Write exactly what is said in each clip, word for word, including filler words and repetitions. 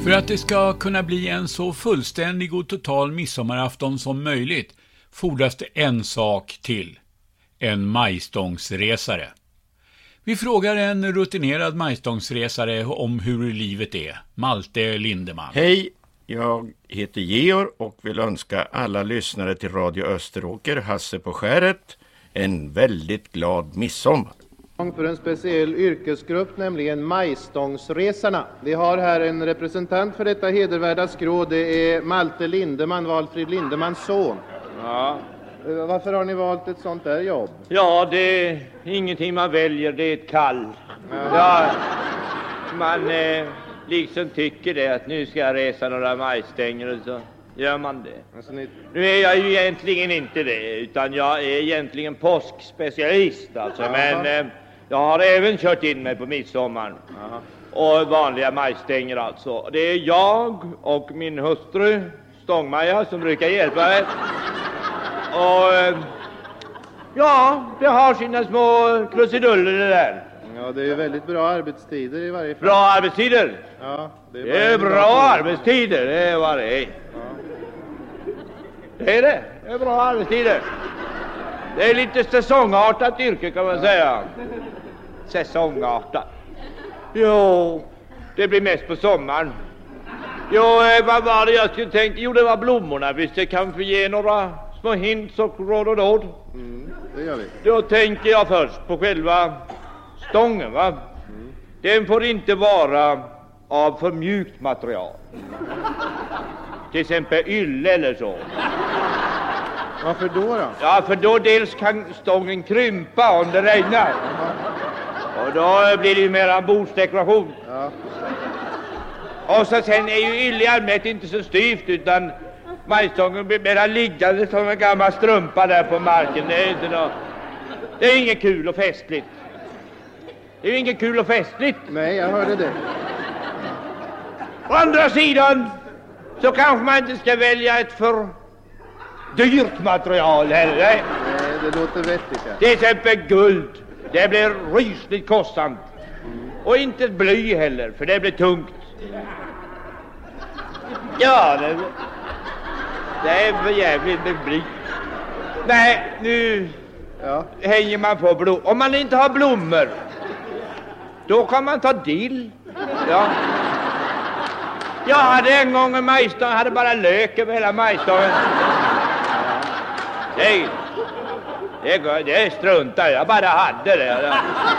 För att det ska kunna bli en så fullständig och total midsommarafton som möjligt fordras det en sak till. En majstångsresare. Vi frågar en rutinerad majstångsresare om hur livet är. Malte Lindeman. Hej, jag heter Georg och vill önska alla lyssnare till Radio Österåker, Hasse på skäret, en väldigt glad midsommar. För en speciell yrkesgrupp, nämligen majstångsresarna. Vi har här en representant för detta hedervärda skrå. Det är Malte Lindeman, Valfrid Lindemans son. Ja. Varför har ni valt ett sånt där jobb? Ja, det är ingenting man väljer, det är ett kall. Ja, man eh, liksom tycker det, att nu ska jag resa några majstänger och så gör man det. Alltså, ni... Nu är jag ju egentligen inte det, utan jag är egentligen påskspecialist alltså. Aha. Men eh, jag har även kört in mig på midsommaren. Aha. Och vanliga majstänger alltså. Det är jag och min hustru Stångmaja som brukar hjälpa mig. Och eh, ja, det har sina små krusiduller det där. Ja, det är ju väldigt bra arbetstider i varje fall. Bra arbetstider? Ja, det är, det är bra arbetstider, det är vad det är. Ja. Det är det, det är bra arbetstider. Det är lite säsongartat yrke kan man säga. Säsongartat. Jo, det blir mest på sommaren. Jo, vad var det jag skulle tänka? Jo, det var blommorna. Visst, det kan få ge några små hints och råd och råd. Mm, det gör vi. Då tänker jag först på själva stången, va? Mm. Den får inte vara av för mjukt material. Till exempel ylle eller så. Varför då då? Ja, för då dels kan stången krympa om det regnar. Och då blir det ju mera bordsdekoration. Ja. Och så sen är ju ylle i allmänhet inte så styvt, utan majstången blir mera liggande som en gammal strumpa där på marken. Det är inte något... Det är inget kul och festligt. Det är ju inget kul och festligt. Nej, jag hörde det. Å andra sidan så kanske man inte ska välja ett för dyrt material heller. Nej, Nej, det låter vettigt, ja. till exempel guld. Det blir rysligt kostsamt. Mm. Och inte bly heller, för det blir tungt. Ja, det, det är för jävligt med bly. Nej, nu Ja. hänger man på blom. Om man inte har blommor, då kan man ta dill. Ja. Jag hade en gång en majstång, hade bara lök över hela majstången. Det, det, det struntar jag bara hade det.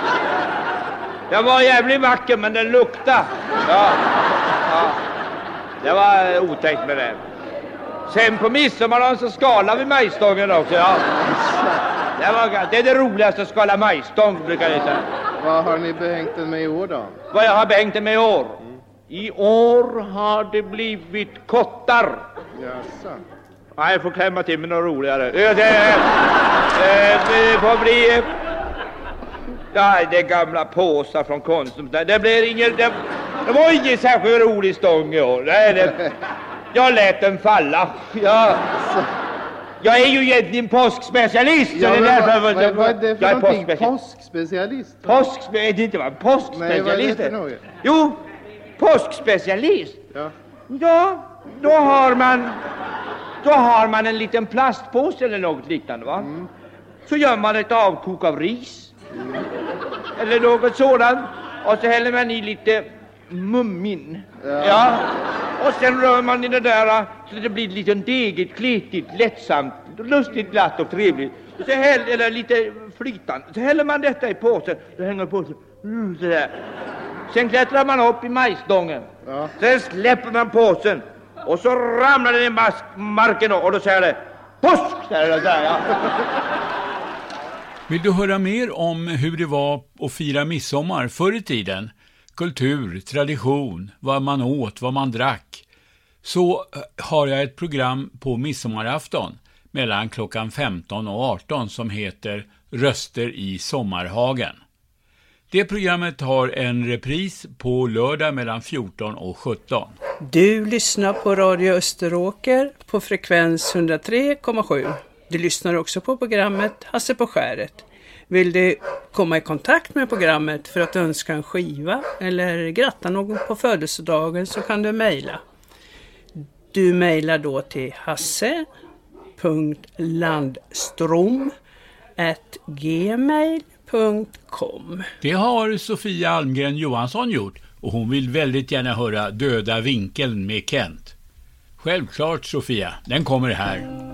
Det var jävligt vacker, men den luktade. Ja. Ja. Det var otäckt med det. Sen på midsommardagen så skalade vi majstången också. Ja. Det, var, det är det roligaste att skala majstång, brukar jag säga. Vad har ni behängt den med i år då? Vad jag har behängt den med i år? Mm. I år har det blivit kottar. Jaså. Nej, jag får klämma till med något roligare. Det, det, det får bli... Ja, det är gamla påsar från Konsum. Det blir ingen... Det, det var ingen särskilt rolig stång i år. Nej, det, jag lät den falla. Jag, jag är ju egentligen påskspecialist. Ja, det är men därför, vad, vad, vad är det för jag är någonting? påskspecialist. Påskspecialist? Påsk... Det är inte vad en påskspecialist. Nej, vad är det för något? Jo, påskspecialist. Ja. Ja, då har man... Då har man en liten plastpåse eller något liknande, va? Mm. Så gör man ett avkok av ris. Mm. Eller något sådant. Och så häller man i lite mummin. Ja. Ja. Och sen rör man i det där så det blir lite degigt, kletigt, lättsamt, lustigt, glatt och trevligt. Och så häller, eller lite flytande. Så häller man detta i påsen. Det hänger på sig. Mm, så där. Sen klättrar man upp i majstången. Ja. Sen släpper man påsen. Och så ramlar den i mask- marken och då säger det påsk! Säger det där, ja. Vill du höra mer om hur det var att fira midsommar förr i tiden? Kultur, tradition, vad man åt, vad man drack. Så har jag ett program på midsommarafton mellan klockan femton och arton som heter Röster i sommarhagen. Det programmet har en repris på lördag mellan fjorton och sjutton. Du lyssnar på Radio Österåker på frekvens hundratre komma sju. Du lyssnar också på programmet Hasse på skäret. Vill du komma i kontakt med programmet för att önska en skiva eller gratta någon på födelsedagen så kan du mejla. Du mejlar då till hasse punkt landstrom at gmail punkt com. Det har Sofia Almgren Johansson gjort och hon vill väldigt gärna höra Döda vinkeln med Kent. Självklart Sofia, den kommer här.